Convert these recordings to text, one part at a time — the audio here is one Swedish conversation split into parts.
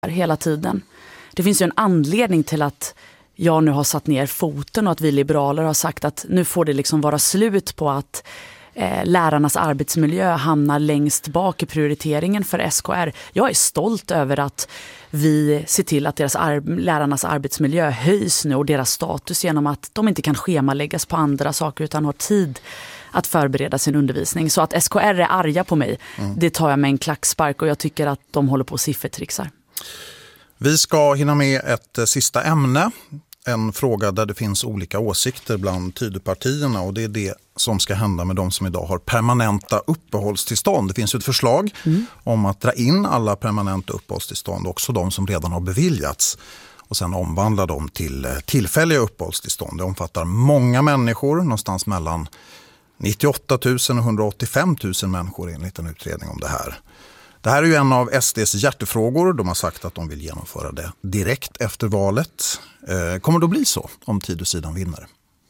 hela tiden. Det finns ju en anledning till att jag nu har satt ner foten och att vi liberaler har sagt att nu får det liksom vara slut på att lärarnas arbetsmiljö hamnar längst bak i prioriteringen för SKR. Jag är stolt över att vi ser till att lärarnas arbetsmiljö höjs nu och deras status genom att de inte kan schemaläggas på andra saker utan har tid att förbereda sin undervisning. Så att SKR är arga på mig, det tar jag med en klackspark och jag tycker att de håller på och siffertrixar. Vi ska hinna med ett sista ämne. En fråga där det finns olika åsikter bland Tidöpartierna och det är det som ska hända med de som idag har permanenta uppehållstillstånd. Det finns ett förslag om att dra in alla permanenta uppehållstillstånd, också de som redan har beviljats och sen omvandla dem till tillfälliga uppehållstillstånd. Det omfattar många människor, någonstans mellan 98 000 och 185 000 människor enligt en utredning om det här. Det här är ju en av SDs hjärtefrågor. De har sagt att de vill genomföra det direkt efter valet. Kommer det att bli så om Tidösidan vinner?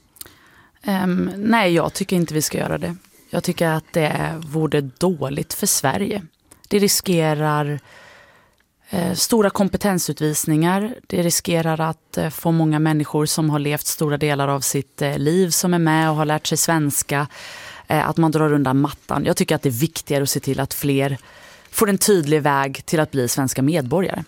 Nej, jag tycker inte vi ska göra det. Jag tycker att det vore dåligt för Sverige. Det riskerar stora kompetensutvisningar. Det riskerar att få många människor som har levt stora delar av sitt liv som är med och har lärt sig svenska. Att man drar undan mattan. Jag tycker att det är viktigare att se till att fler får en tydlig väg till att bli svenska medborgare.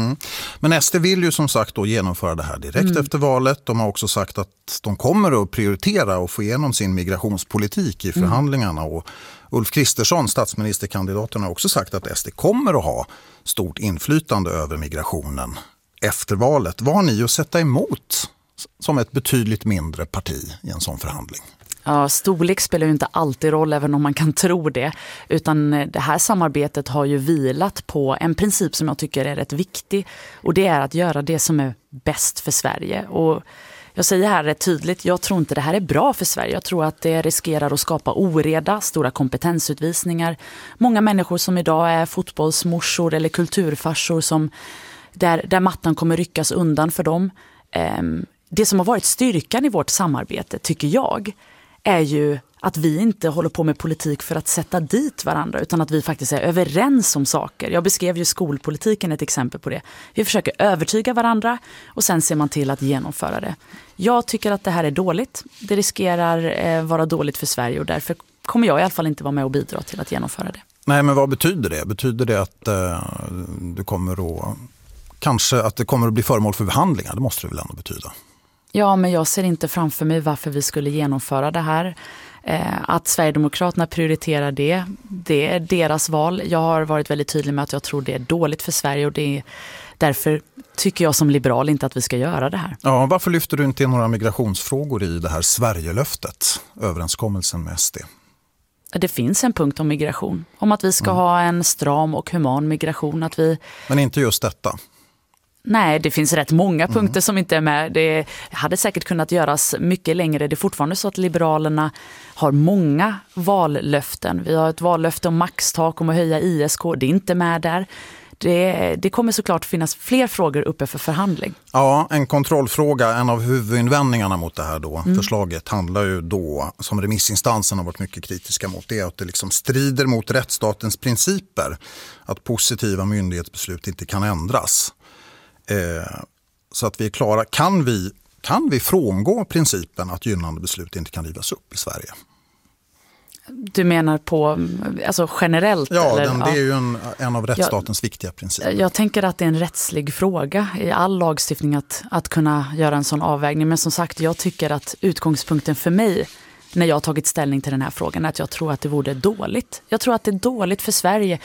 Men SD vill ju som sagt då genomföra det här direkt efter valet. De har också sagt att de kommer att prioritera och få igenom sin migrationspolitik i förhandlingarna. Och Ulf Kristersson, statsministerkandidaten, har också sagt att SD kommer att ha stort inflytande över migrationen efter valet. Vad har ni att sätta emot som ett betydligt mindre parti i en sån förhandling? Ja, storlek spelar ju inte alltid roll även om man kan tro det. Utan det här samarbetet har ju vilat på en princip som jag tycker är rätt viktig. Och det är att göra det som är bäst för Sverige. Och jag säger här rätt tydligt, jag tror inte det här är bra för Sverige. Jag tror att det riskerar att skapa oreda, stora kompetensutvisningar. Många människor som idag är fotbollsmorsor eller kulturfarsor som där mattan kommer ryckas undan för dem. Det som har varit styrkan i vårt samarbete tycker jag är ju att vi inte håller på med politik för att sätta dit varandra utan att vi faktiskt är överens om saker. Jag beskrev ju skolpolitiken ett exempel på det. Vi försöker övertyga varandra och sen ser man till att genomföra det. Jag tycker att det här är dåligt. Det riskerar vara dåligt för Sverige och därför kommer jag i alla fall inte vara med och bidra till att genomföra det. Nej, men vad betyder det? Betyder det att du kommer att kanske att det kommer att bli föremål för förhandlingar? Det måste det väl ändå betyda. Ja, men jag ser inte framför mig varför vi skulle genomföra det här. Att Sverigedemokraterna prioriterar det är deras val. Jag har varit väldigt tydlig med att jag tror det är dåligt för Sverige och därför tycker jag som liberal inte att vi ska göra det här. Ja, varför lyfter du inte in några migrationsfrågor i det här Sverigelöftet, överenskommelsen med SD? Det finns en punkt om migration. Om att vi ska ha en stram och human migration. Men inte just detta? Nej, det finns rätt många punkter som inte är med. Det hade säkert kunnat göras mycket längre. Det är fortfarande så att Liberalerna har många vallöften. Vi har ett vallöfte om maxtak, om att höja ISK. Det är inte med där. Det kommer såklart finnas fler frågor uppe för förhandling. Ja, en kontrollfråga, en av huvudinvändningarna mot det här då. Förslaget handlar ju då, som remissinstansen har varit mycket kritiska mot, det är att det liksom strider mot rättsstatens principer. Att positiva myndighetsbeslut inte kan ändras. Så att vi är klara. Kan vi frångå principen att gynnande beslut inte kan rivas upp i Sverige? Du menar på generellt? Ja, eller? Det är ju en av rättsstatens viktiga principer. Jag tänker att det är en rättslig fråga i all lagstiftning att kunna göra en sån avvägning. Men som sagt, jag tycker att utgångspunkten för mig när jag har tagit ställning till den här frågan är att jag tror att det vore dåligt. Jag tror att det är dåligt för Sverige.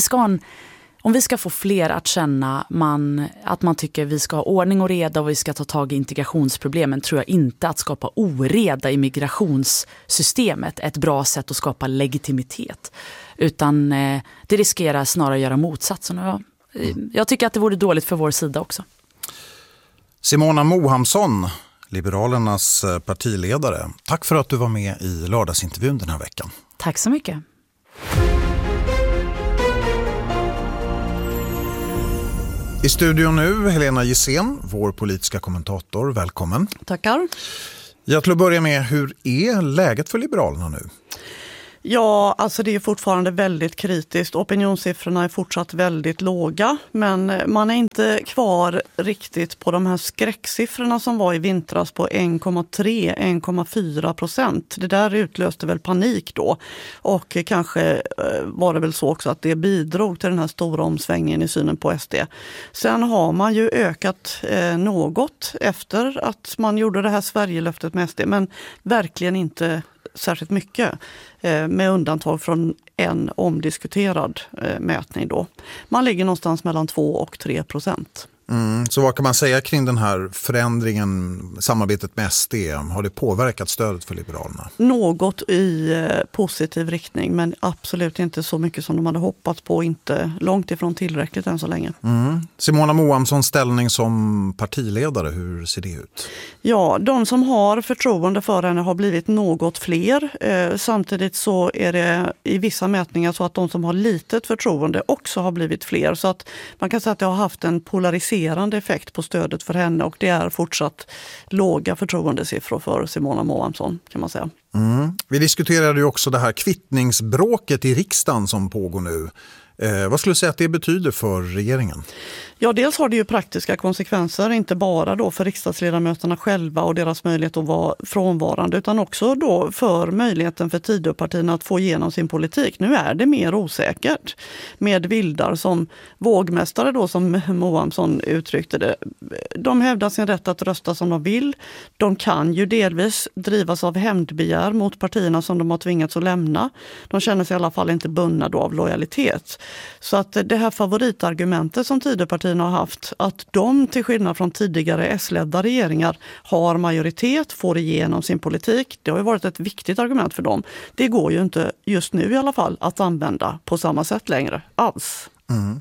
Om vi ska få fler att känna att man tycker vi ska ha ordning och reda och vi ska ta tag i integrationsproblemen, tror jag inte att skapa oreda i migrationssystemet är ett bra sätt att skapa legitimitet. Utan det riskerar snarare att göra motsatsen. Och jag tycker att det vore dåligt för vår sida också. Simona Mohamsson, Liberalernas partiledare. Tack för att du var med i lördagsintervjun den här veckan. Tack så mycket. I studion nu, Helena Gissén, vår politiska kommentator. Välkommen. Tackar. Jag till att börja med, hur är läget för Liberalerna nu? Ja, alltså det är fortfarande väldigt kritiskt. Opinionssiffrorna är fortsatt väldigt låga, men man är inte kvar riktigt på de här skräcksiffrorna som var i vintras på 1,3-1,4%. Det där utlöste väl panik då, och kanske var det väl så också att det bidrog till den här stora omsvängningen i synen på SD. Sen har man ju ökat något efter att man gjorde det här Sverigelöftet med SD, men verkligen inte särskilt mycket, med undantag från en omdiskuterad mätning då. Man ligger någonstans mellan 2-3%. Så vad kan man säga kring den här förändringen, samarbetet med SD? Har det påverkat stödet för Liberalerna? Något i positiv riktning, men absolut inte så mycket som de hade hoppats på, inte långt ifrån tillräckligt än så länge. Simona Moamssons ställning som partiledare, hur ser det ut? Ja, de som har förtroende för henne har blivit något fler. Samtidigt så är det i vissa mätningar så att de som har litet förtroende också har blivit fler. Så att man kan säga att det har haft en polariserande effekt på stödet för henne, och det är fortsatt låga förtroendesiffror för Simona Moamsson, kan man säga. Vi diskuterade ju också det här kvittningsbråket i riksdagen som pågår nu. Vad skulle du säga att det betyder för regeringen? Ja, dels har det ju praktiska konsekvenser, inte bara då för riksdagsledamöterna själva och deras möjlighet att vara frånvarande, utan också då för möjligheten för Tidöpartierna att få igenom sin politik. Nu är det mer osäkert med vildar som vågmästare då, som Moamsson uttryckte det. De hävdar sin rätt att rösta som de vill. De kan ju delvis drivas av hämndbegär mot partierna som de har tvingats att lämna. De känner sig i alla fall inte bundna då av lojalitet. Så att det här favoritargumentet som Tidöpartierna har haft, att de till skillnad från tidigare S-ledda regeringar har majoritet, får igenom sin politik, det har ju varit ett viktigt argument för dem. Det går ju inte just nu i alla fall att använda på samma sätt längre alls.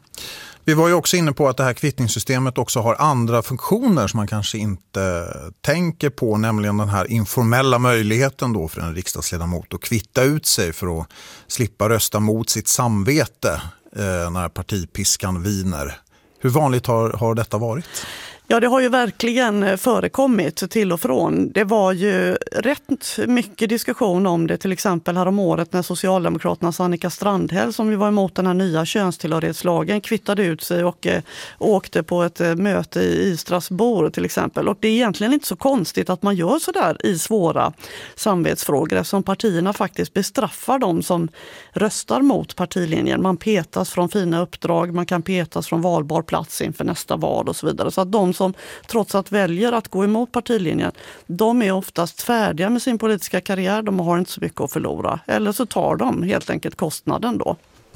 Vi var ju också inne på att det här kvittningssystemet också har andra funktioner som man kanske inte tänker på, nämligen den här informella möjligheten då för en riksdagsledamot att kvitta ut sig för att slippa rösta mot sitt samvete när partipiskan viner. Hur vanligt har detta varit? Ja, det har ju verkligen förekommit till och från. Det var ju rätt mycket diskussion om det, till exempel häromåret när Socialdemokraternas Annika Strandhäll, som ju var emot den här nya könstillhörighetslagen, kvittade ut sig och åkte på ett möte i Strasbourg till exempel. Och det är egentligen inte så konstigt att man gör så där i svåra samvetsfrågor, eftersom partierna faktiskt bestraffar de som röstar mot partilinjen. Man petas från fina uppdrag, man kan petas från valbar plats inför nästa val och så vidare. Så att de som trots att väljer att gå emot partilinjen, de är oftast färdiga med sin politiska karriär, de har inte så mycket att förlora. Eller så tar de helt enkelt kostnaden då.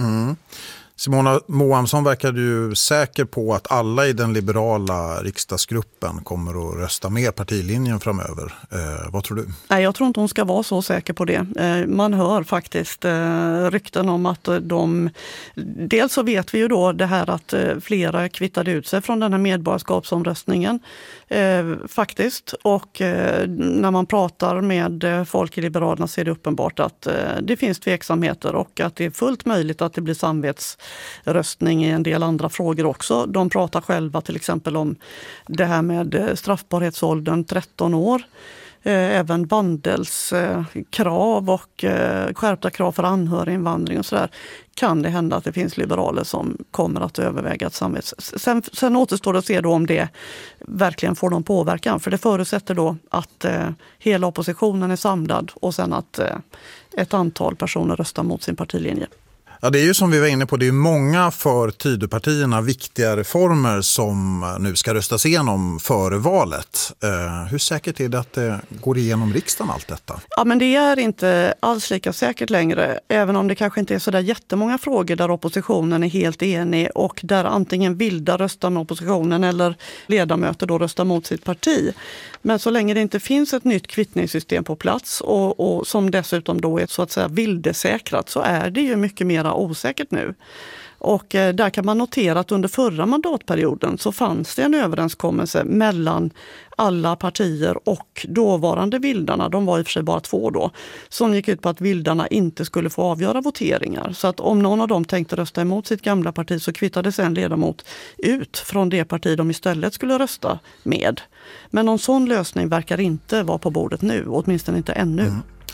Simona Moamsson verkade ju säker på att alla i den liberala riksdagsgruppen kommer att rösta med partilinjen framöver. Vad tror du? Nej, jag tror inte hon ska vara så säker på det. Man hör faktiskt rykten om att de... Dels så vet vi ju då det här att flera kvittade ut sig från den här medborgarskapsomröstningen faktiskt. Och när man pratar med folk i Liberalerna så är det uppenbart att det finns tveksamheter och att det är fullt möjligt att det blir samvetsröstning i en del andra frågor också. De pratar själva till exempel om det här med straffbarhetsåldern 13 år. Även vandelskrav och skärpta krav för anhöriginvandring och sådär. Kan det hända att det finns liberaler som kommer att överväga ett sen återstår det att se då om det verkligen får någon påverkan. För det förutsätter då att hela oppositionen är samlad och sen att ett antal personer röstar mot sin partilinje. Ja, det är ju som vi var inne på, det är många för Tidöpartierna viktiga reformer som nu ska röstas igenom före valet. Hur säkert är det att det går igenom riksdagen allt detta? Ja, men det är inte alls lika säkert längre. Även om det kanske inte är så där jättemånga frågor där oppositionen är helt enig och där antingen vilda röstar med oppositionen eller ledamöter då röstar mot sitt parti. Men så länge det inte finns ett nytt kvittningssystem på plats och som dessutom då är så att säga vildesäkrat, så är det ju mycket mer osäkert nu. Och där kan man notera att under förra mandatperioden så fanns det en överenskommelse mellan alla partier och dåvarande vildarna, de var i och för sig bara 2 då, som gick ut på att vildarna inte skulle få avgöra voteringar. Så att om någon av dem tänkte rösta emot sitt gamla parti så kvittades en ledamot ut från det parti de istället skulle rösta med. Men någon sån lösning verkar inte vara på bordet nu, åtminstone inte ännu.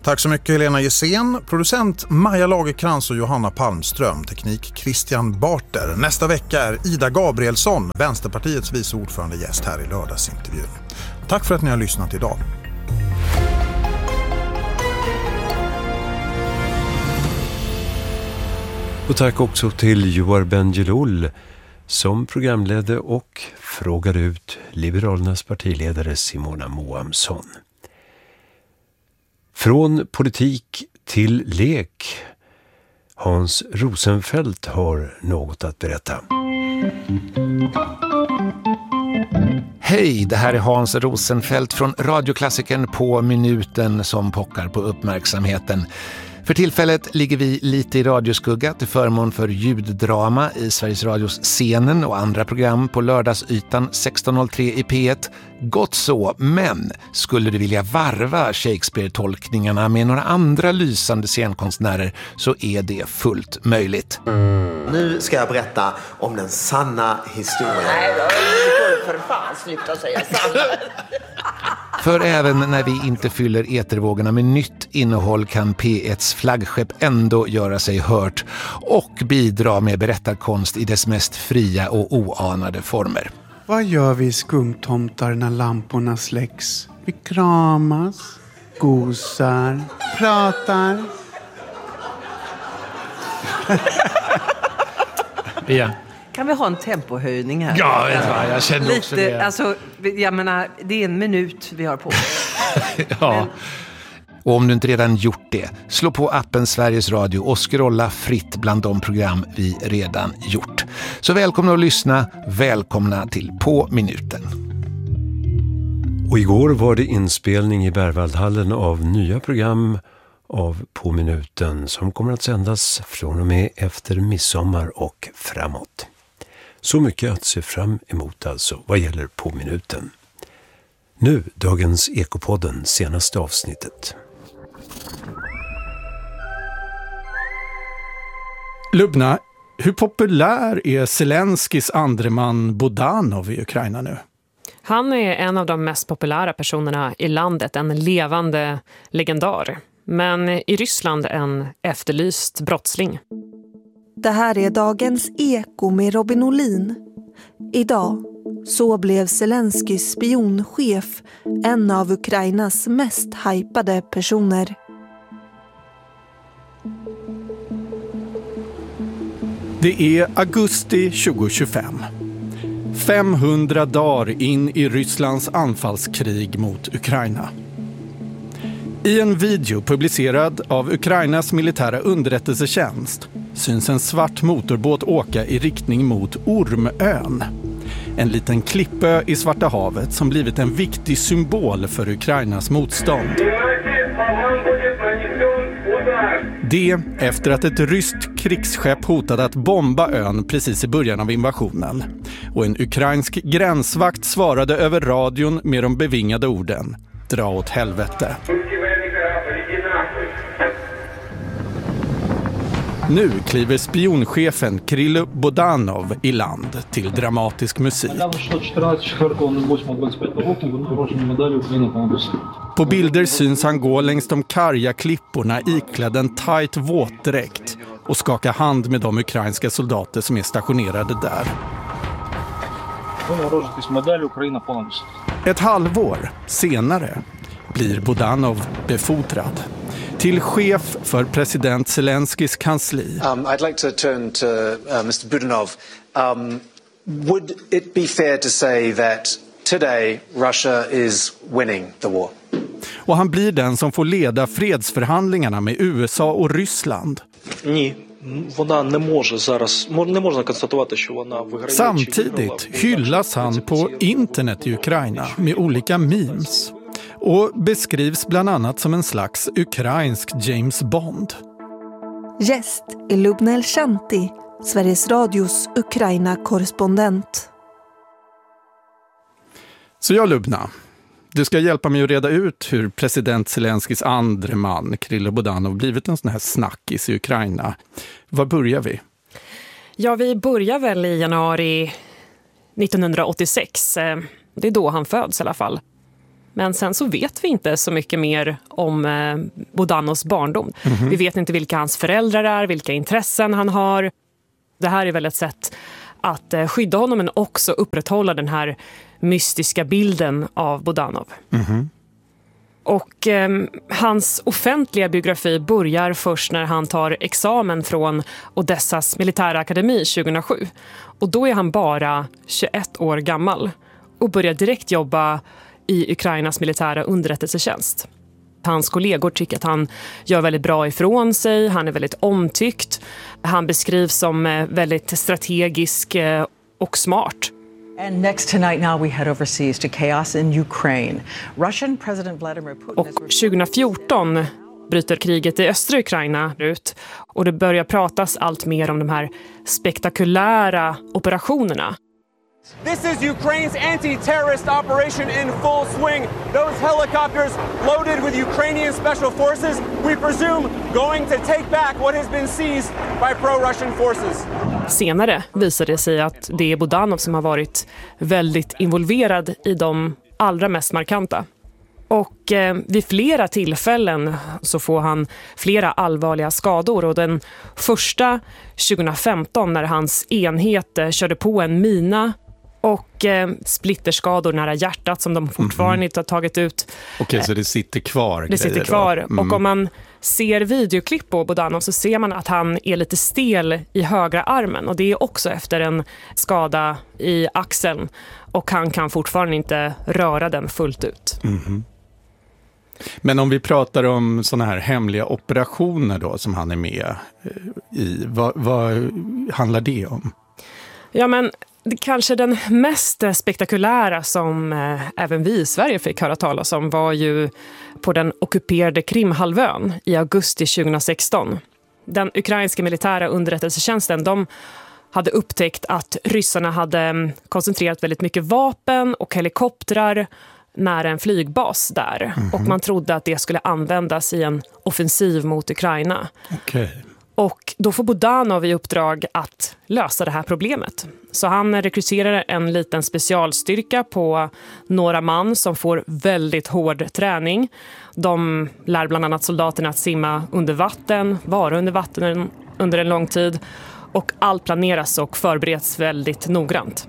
Tack så mycket Helena Gessén, producent Maja Lagerkrans och Johanna Palmström, teknik Christian Barter. Nästa vecka är Ida Gabrielsson, Vänsterpartiets vice ordförande, gäst här i lördagsintervjun. Tack för att ni har lyssnat idag. Och tack också till Joar Bendjelloul som programledde och frågade ut Liberalernas partiledare Simona Moamsson. Från politik till lek. Hans Rosenfeldt har något att berätta. Hej, det här är Hans Rosenfeldt från radioklassikern På minuten som pockar på uppmärksamheten. För tillfället ligger vi lite i radioskugga till förmån för ljuddrama i Sveriges Radios Scenen och andra program på lördagsytan 16.03 i P1. Gott så, men skulle du vilja varva Shakespeare-tolkningarna med några andra lysande scenkonstnärer så är det fullt möjligt. Nu ska jag berätta om den sanna historien. Nej, då är det för fan snyggt att säga sanna. För även när vi inte fyller etervågorna med nytt innehåll kan P1s flaggskepp ändå göra sig hört och bidra med berättarkonst i dess mest fria och oanade former. Vad gör vi skumtomtar när lamporna släcks? Vi kramas, gosar, pratar. Ja. Kan vi ha en tempohöjning här? Ja, jag känner också det. Alltså, jag menar, det är en minut vi har på. Ja. Och om du inte redan gjort det, slå på appen Sveriges Radio och scrolla fritt bland de program vi redan gjort. Så välkomna att lyssna, välkomna till På minuten. Och igår var det inspelning i Berwaldhallen av nya program av På minuten som kommer att sändas från och med efter midsommar och framåt. Så mycket att se fram emot alltså vad gäller På minuten. Nu dagens Ekopodden, senaste avsnittet. Lubna, hur populär är Zelenskis andre man Budanov i Ukraina nu? Han är en av de mest populära personerna i landet, en levande legendar. Men i Ryssland en efterlyst brottsling. Det här är dagens Eko med Robin Olin. Idag så blev Zelenskis spionchef en av Ukrainas mest hypade personer. Det är augusti 2025. 500 dagar in i Rysslands anfallskrig mot Ukraina. I en video publicerad av Ukrainas militära underrättelsetjänst syns en svart motorbåt åka i riktning mot Ormön. En liten klippö i Svarta havet som blivit en viktig symbol för Ukrainas motstånd. Det efter att ett ryskt krigsskepp hotade att bomba ön precis i början av invasionen. Och en ukrainsk gränsvakt svarade över radion med de bevingade orden: dra åt helvete. Nu kliver spionchefen Kirill Budanov i land till dramatisk musik. På bilder syns han gå längs de karga klipporna iklädd en tajt våtdräkt och skaka hand med de ukrainska soldater som är stationerade där. Ett halvår senare blir Budanov befordrad till chef för president Zelenskis kansli. I'd like to turn to Mr. Budanov. Would it be fair to say that today Russia is winning the war? Och han blir den som får leda fredsförhandlingarna med USA och Ryssland. Samtidigt hyllas han på internet i Ukraina med olika memes och beskrivs bland annat som en slags ukrainsk James Bond. Gäst är Lubna Elshanti, Sveriges Radios Ukraina-korrespondent. Så jag, Lubna, du ska hjälpa mig att reda ut hur president Zelenskis andre man, Kirill Budanov, blivit en sån här snackis i Ukraina. Var börjar vi? Ja, vi börjar väl i januari 1986. Det är då han föds i alla fall. Men sen så vet vi inte så mycket mer om Budanovs barndom. Vi vet inte vilka hans föräldrar är, vilka intressen han har. Det här är väl ett sätt att skydda honom men också upprätthålla den här mystiska bilden av Budanov. Och hans offentliga biografi börjar först när han tar examen från Odessas militärakademi 2007. Och då är han bara 21 år gammal och börjar direkt jobba i Ukrainas militära underrättelsetjänst. Hans kollegor tycker att han gör väldigt bra ifrån sig, han är väldigt omtyckt. Han beskrivs som väldigt strategisk och smart. And next tonight now we head overseas to chaos in Ukraine. Russian President Vladimir Putin... Och 2014 bryter kriget i östra Ukraina ut och det börjar pratas allt mer om de här spektakulära operationerna. This is Ukraine's anti-terrorist operation in full swing. Those helicopters loaded with Ukrainian special forces, we presume going to take back what has been seized by pro-Russian forces. Senare visar det sig att det är Budanov som har varit väldigt involverad i de allra mest markanta. Och vid flera tillfällen så får han flera allvarliga skador. Och den första 2015 när hans enhet körde på en mina och splitterskador nära hjärtat som de fortfarande inte har tagit ut. Okej, så det sitter kvar? Det sitter kvar. Och om man ser videoklipp på Budanov så ser man att han är lite stel i högra armen. Och det är också efter en skada i axeln. Och han kan fortfarande inte röra den fullt ut. Men om vi pratar om såna här hemliga operationer då som han är med i, vad handlar det om? Ja, men kanske den mest spektakulära som även vi i Sverige fick höra talas om var ju på den ockuperade Krimhalvön i augusti 2016. Den ukrainska militära underrättelsetjänsten, de hade upptäckt att ryssarna hade koncentrerat väldigt mycket vapen och helikoptrar nära en flygbas där. Och man trodde att det skulle användas i en offensiv mot Ukraina. Och då får Budanov i uppdrag att lösa det här problemet. Så han rekryterar en liten specialstyrka på några man som får väldigt hård träning. De lär bland annat soldaterna att simma under vatten, vara under vatten under en lång tid. Och allt planeras och förbereds väldigt noggrant.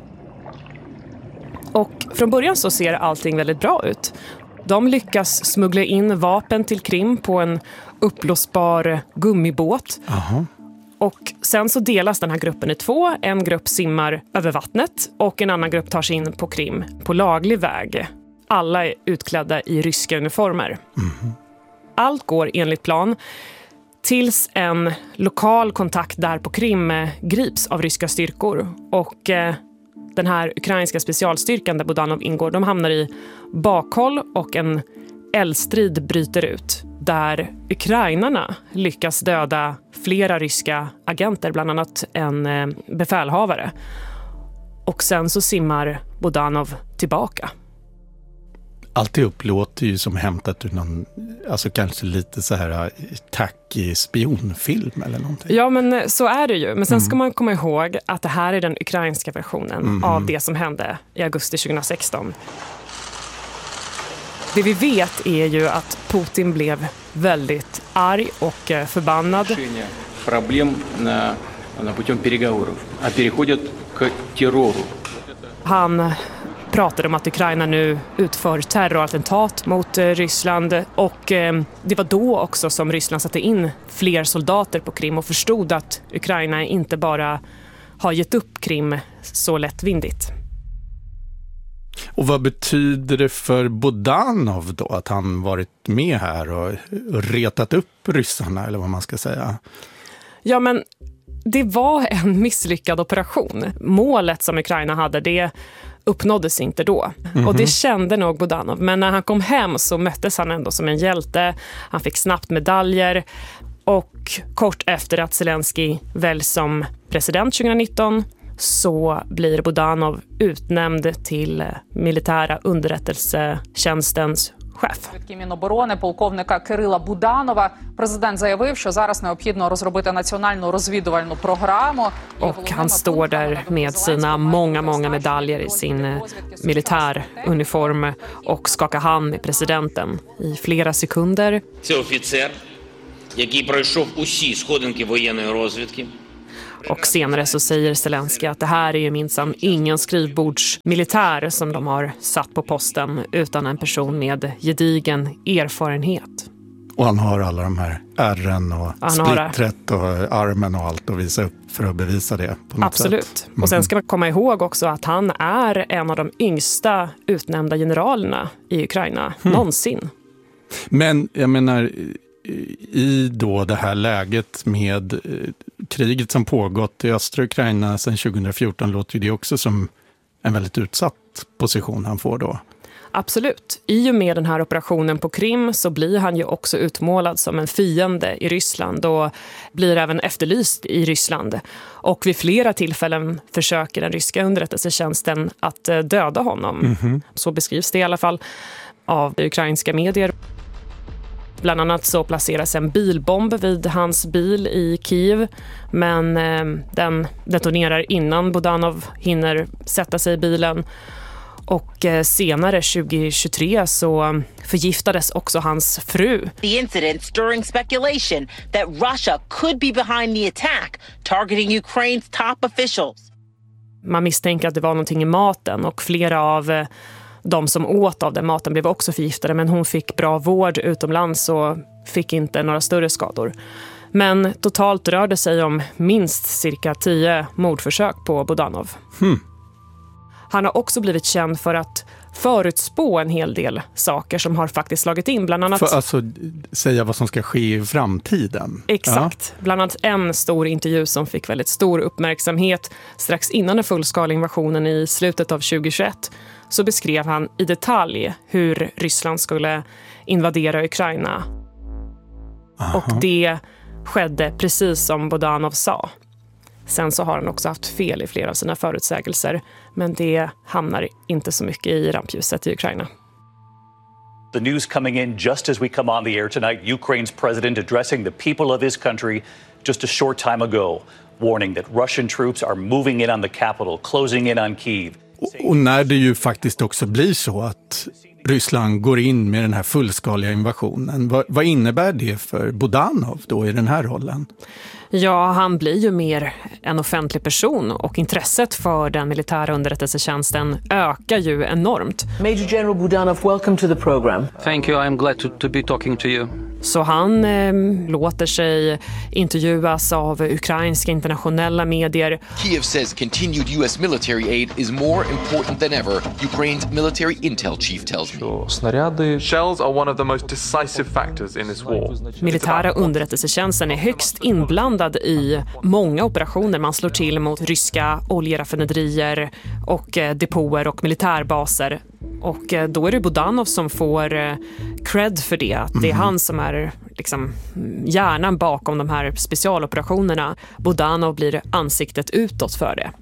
Och från början så ser allting väldigt bra ut. De lyckas smuggla in vapen till Krim på en uppblåsbar gummibåt. Och sen så delas den här gruppen i två. En grupp simmar över vattnet och en annan grupp tar sig in på Krim på laglig väg. Alla är utklädda i ryska uniformer. Allt går enligt plan tills en lokal kontakt där på Krim grips av ryska styrkor. Och den här ukrainska specialstyrkan där Budanov ingår, de hamnar i bakhåll och en eldstrid bryter ut. Där ukrainarna lyckas döda flera ryska agenter, bland annat en befälhavare. Och sen så simmar Budanov tillbaka. Allt det upplåter ju som hämtat ur någon, alltså kanske lite så här tackig spionfilm eller någonting. Ja, men så är det ju. Men sen ska man komma ihåg att det här är den ukrainska versionen av det som hände i augusti 2016. Det vi vet är ju att Putin blev väldigt arg och förbannad. Problem putем переговоров, а переходят к террору. Han pratade om att Ukraina nu utför terrorattentat mot Ryssland och det var då också som Ryssland satte in fler soldater på Krim och förstod att Ukraina inte bara har gett upp Krim så lättvindigt. Och vad betyder det för Budanov då att han varit med här och retat upp ryssarna eller vad man ska säga? Ja, men det var en misslyckad operation. Målet som Ukraina hade, det uppnåddes inte då. Och det kände nog Budanov. Men när han kom hem så möttes han ändå som en hjälte. Han fick snabbt medaljer. Och kort efter att Zelensky väljs som president 2019 så blir Budanov utnämnd till militära underrättelsetjänstens chef. Міноборони полковника Кирила Буданова. Президент заявив, що зараз необхідно розробити національну розвідувальну програму. Och han står där med sina många medaljer i sin militäruniform och skakar hand med presidenten i flera sekunder. Це офіцер, який пройшов усі сходинки воєнної розвідки. Och senare så säger Zelensky att det här är ju minsann ingen skrivbordsmilitär som de har satt på posten utan en person med gedigen erfarenhet. Och han har alla de här ärren och splittret och armen och allt att visa upp för att bevisa det på något Absolut. sätt. Och sen ska man komma ihåg också att han är en av de yngsta utnämnda generalerna i Ukraina någonsin. Men jag menar, i då det här läget med kriget som pågått i östra Ukraina sedan 2014 låter ju det också som en väldigt utsatt position han får då. Absolut. I och med den här operationen på Krim så blir han ju också utmålad som en fiende i Ryssland och blir även efterlyst i Ryssland. Och vid flera tillfällen försöker den ryska underrättelsetjänsten att döda honom. Så beskrivs det i alla fall av ukrainska medier. Bland annat så placeras en bilbomb vid hans bil i Kiev, men den detonerar innan Budanov hinner sätta sig i bilen. Och senare 2023 så förgiftades också hans fru. The incident stirring speculation that Russia could be behind the attack, targeting Ukraine's top officials. Man misstänker att det var någonting i maten och flera av de som åt av den maten blev också förgiftade, men hon fick bra vård utomlands och fick inte några större skador. Men totalt rör det sig om minst cirka 10 mordförsök på Budanov. Han har också blivit känd för att förutspå en hel del saker som har faktiskt slagit in. Bland annat... För alltså säga vad som ska ske i framtiden. Exakt. Ja. Bland annat en stor intervju som fick väldigt stor uppmärksamhet strax innan den fullskaliga invasionen i slutet av 2021. Så beskrev han i detalj hur Ryssland skulle invadera Ukraina. Aha. Och det skedde precis som Budanov sa. Sen så har han också haft fel i flera av sina förutsägelser, men det hamnar inte så mycket i rampljuset i Ukraina. The news coming in just as we come on the air tonight, Ukraine's president addressing the people of his country just a short time ago, warning that Russian troops are moving in on the capital, closing in on Kyiv. Och när det ju faktiskt också blir så att Ryssland går in med den här fullskaliga invasionen, vad innebär det för Budanov då i den här rollen? Ja, han blir ju mer en offentlig person och intresset för den militära underrättelsetjänsten ökar ju enormt. Major General Budanov, welcome to the program. Thank you, I'm glad to be talking to you. Så han låter sig intervjuas av ukrainska internationella medier. Kiev says continued US military aid is more important than ever. Ukraine's military intel chief tells me. Shells are one of the most decisive factors in this war. Militära underrättelsetjänsten är högst inblandad i många operationer. Man slår till mot ryska oljeraffinaderier och depåer och militärbaser. Och då är det Budanov som får cred för det. Att det är han som är liksom hjärnan bakom de här specialoperationerna. Budanov blir ansiktet utåt för det.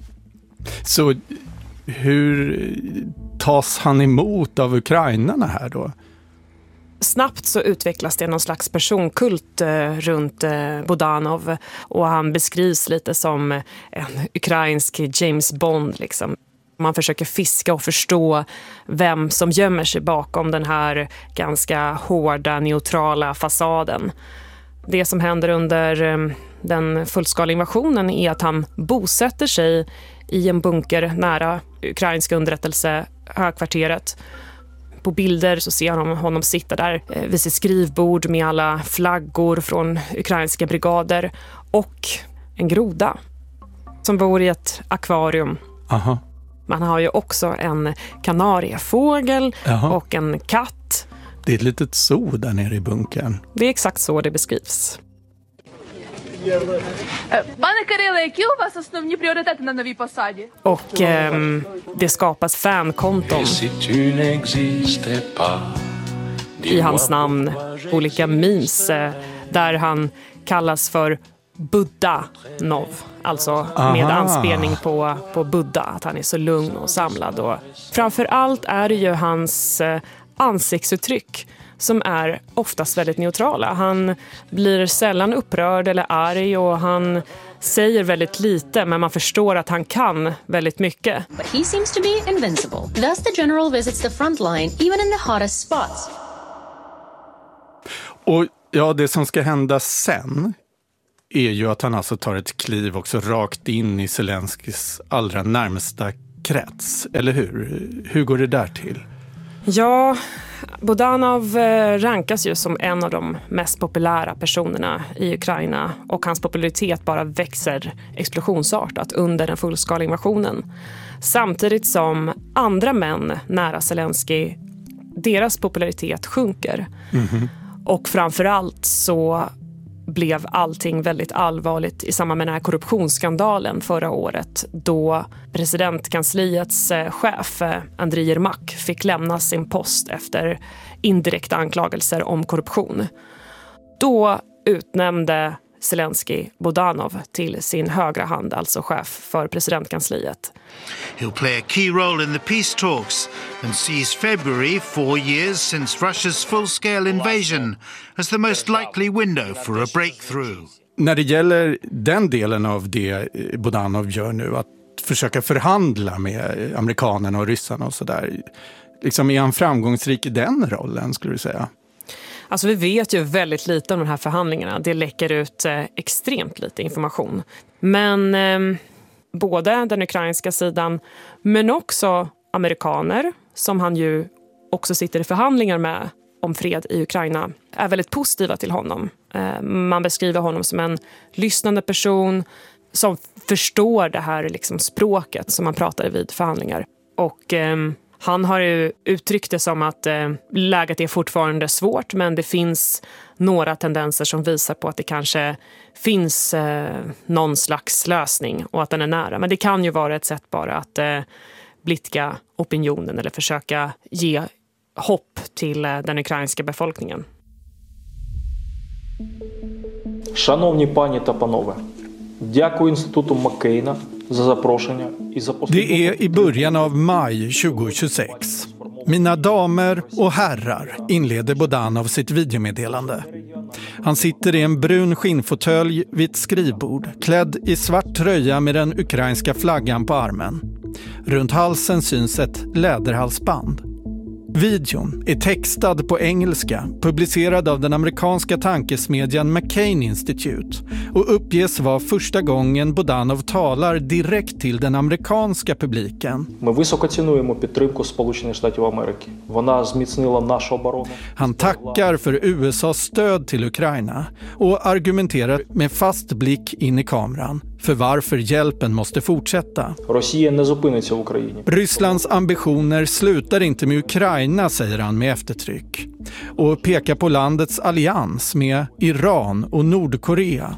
Så hur tas han emot av ukrainarna här då? Snabbt så utvecklas det någon slags personkult runt Budanov. Och han beskrivs lite som en ukrainsk James Bond liksom. Man försöker fiska och förstå vem som gömmer sig bakom den här ganska hårda, neutrala fasaden. Det som händer under den fullskaliga invasionen är att han bosätter sig i en bunker nära ukrainska underrättelsehögkvarteret. På bilder så ser man honom sitta där vid sitt skrivbord med alla flaggor från ukrainska brigader och en groda som bor i ett akvarium. Aha. Man har ju också en kanariefågel och en katt. Det är ett litet zoo där nere i bunkern. Det är exakt så det beskrivs. Пане Кириле, які у вас основні пріоритети на новій посаді? Och det skapas fankonton i hans namn. Olika memes där han kallas för Budanov. Alltså med anspelning på Buddha. Att han är så lugn och samlad. Och framför allt är det ju hans ansiktsuttryck som är oftast väldigt neutrala. Han blir sällan upprörd eller arg och han säger väldigt lite, men man förstår att han kan väldigt mycket. But he seems to be invincible. Thus the general visits the front line even in the hottest spots. Och ja, det som ska hända sen är ju att han alltså tar ett kliv också rakt in i Zelenskys allra närmsta krets, eller hur? Hur går det där till? Ja, Budanov rankas ju som en av de mest populära personerna i Ukraina och hans popularitet bara växer explosionsartat under den fullskaliga invasionen. Samtidigt som andra män nära Zelensky, deras popularitet sjunker. Mm-hmm. Och framförallt så blev allting väldigt allvarligt i samband med den här korruptionsskandalen förra året då presidentkansliets chef Andriy Yermak fick lämna sin post efter indirekta anklagelser om korruption. Då utnämnde Zelensky Budanov till sin högra hand, alltså chef för presidentkansliet. He'll play a key role in the peace talks and sees February, 4 years since Russia's full-scale invasion, as the most likely window for a breakthrough. När det gäller den delen av det Budanov gör nu, att försöka förhandla med amerikanerna och ryssarna och sådär, liksom är han framgångsrik i den rollen, skulle du säga? Alltså vi vet ju väldigt lite om de här förhandlingarna. Det läcker ut extremt lite information. Men både den ukrainska sidan men också amerikaner som han ju också sitter i förhandlingar med om fred i Ukraina är väldigt positiva till honom. Man beskriver honom som en lyssnande person som förstår det här liksom språket som man pratar vid förhandlingar. Och han har ju uttryckt det som att läget är fortfarande svårt, men det finns några tendenser som visar på att det kanske finns någon slags lösning och att den är nära. Men det kan ju vara ett sätt bara att blidka opinionen eller försöka ge hopp till den ukrainska befolkningen. Шановні пані та панове, дякую Інституту Маккейна за запрошення і за Det är i början av maj 2026. Mina damer och herrar, inleder Budanov sitt videomeddelande. Han sitter i en brun skinnfåtölj vid ett skrivbord, klädd i svart tröja med den ukrainska flaggan på armen. Runt halsen syns ett läderhalsband. Videon är textad på engelska, publicerad av den amerikanska tankesmedjan McCain Institute och uppges vara första gången Budanov talar direkt till den amerikanska publiken. Han tackar för USAs stöd till Ukraina och argumenterar med fast blick in i kameran för varför hjälpen måste fortsätta. Rysslands ambitioner slutar inte med Ukraina, säger han med eftertryck. Och pekar på landets allians med Iran och Nordkorea.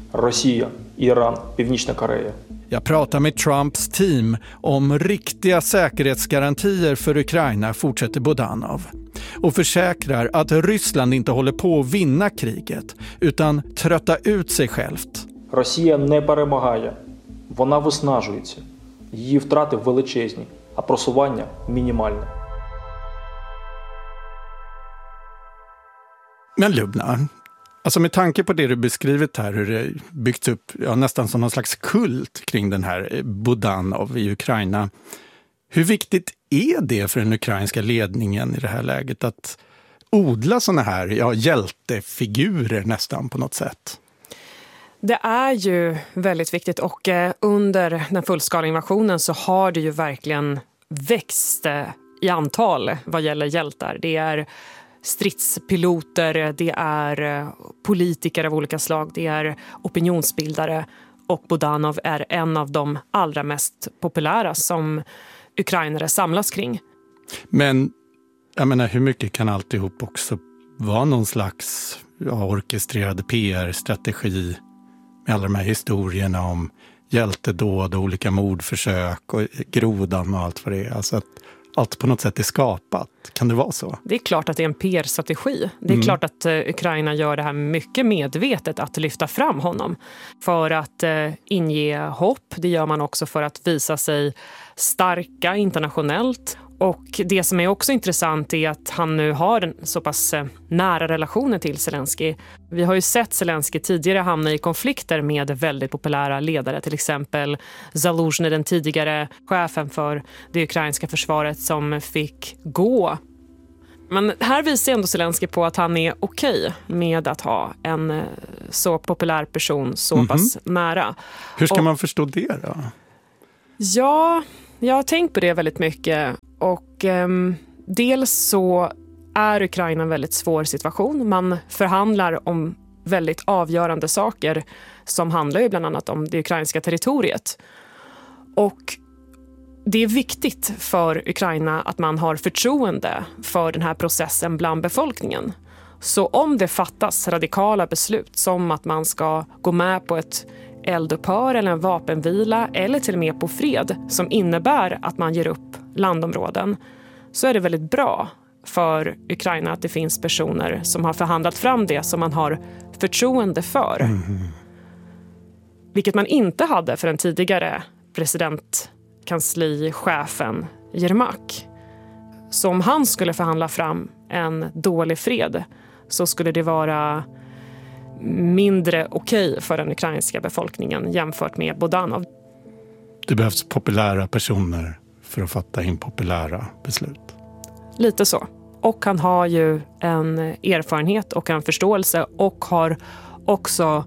Jag pratar med Trumps team om riktiga säkerhetsgarantier för Ukraina, fortsätter Budanov. Och försäkrar att Ryssland inte håller på att vinna kriget utan trötta ut sig självt. Росія не перемагає. Вона виснажується. Її втрати величезні, а просування мінімальне. Men Lubna, alltså med tanke på det du beskrivit här, hur det byggts upp nästan som någon slags kult kring den här Budanov i Ukraina. Hur viktigt är det för den ukrainska ledningen i det här läget att odla såna här hjältefigurer nästan på något sätt? Det är ju väldigt viktigt och under den fullskaliga invasionen så har det ju verkligen växt i antal vad gäller hjältar. Det är stridspiloter, det är politiker av olika slag, det är opinionsbildare och Budanov är en av de allra mest populära som ukrainare samlas kring. Men jag menar, hur mycket kan alltihop också vara någon slags orkestrerad PR-strategi med alla de här historierna om hjältedåd och olika mordförsök och grodan och allt vad det är. Alltså att allt på något sätt är skapat. Kan det vara så? Det är klart att det är en PR-strategi. Det är klart att Ukraina gör det här mycket medvetet att lyfta fram honom. För att inge hopp. Det gör man också för att visa sig starka internationellt. Och det som är också intressant är att han nu har en så pass nära relationer till Zelensky. Vi har ju sett Zelensky tidigare hamna i konflikter med väldigt populära ledare, till exempel Zaluzhny, den tidigare chefen för det ukrainska försvaret, som fick gå. Men här visar ändå Zelensky på att han är okej med att ha en så populär person så pass nära. Hur ska man förstå det då? Ja, jag har tänkt på det väldigt mycket. Och dels så är Ukraina en väldigt svår situation. Man förhandlar om väldigt avgörande saker som handlar ju bland annat om det ukrainska territoriet. Och det är viktigt för Ukraina att man har förtroende för den här processen bland befolkningen. Så om det fattas radikala beslut som att man ska gå med på ett eldupphör eller en vapenvila eller till och med på fred som innebär att man ger upp landområden, så är det väldigt bra för Ukraina att det finns personer som har förhandlat fram det som man har förtroende för. Vilket man inte hade för den tidigare presidentkanslichefen Yermak. Så om han skulle förhandla fram en dålig fred så skulle det vara mindre okej för den ukrainska befolkningen jämfört med Budanov. Det behövs populära personer för att fatta impopulära beslut. Lite så. Och han har ju en erfarenhet och en förståelse och har också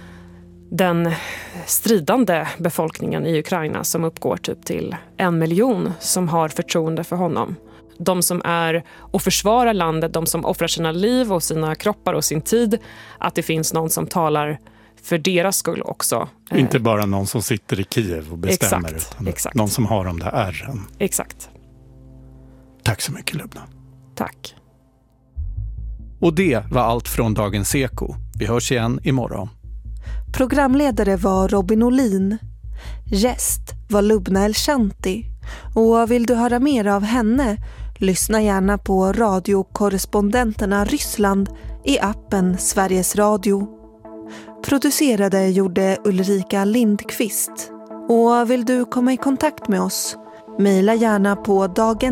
den stridande befolkningen i Ukraina som uppgår typ till 1 miljon som har förtroende för honom. De som är och försvarar landet, de som offrar sina liv och sina kroppar och sin tid, att det finns någon som talar för deras skull också. Inte bara någon som sitter i Kiev och bestämmer, exakt. Någon som har de där ärren. Exakt. Tack så mycket, Lubna. Tack. Och det var allt från Dagens Eko. Vi hörs igen imorgon. Programledare var Robin Olin. Gäst var Lubna El-Shanti. Och vill du höra mer av henne, lyssna gärna på radiokorrespondenterna Ryssland i appen Sveriges Radio. Producerade gjorde Ulrika Lindqvist. Och vill du komma i kontakt med oss, mejla gärna på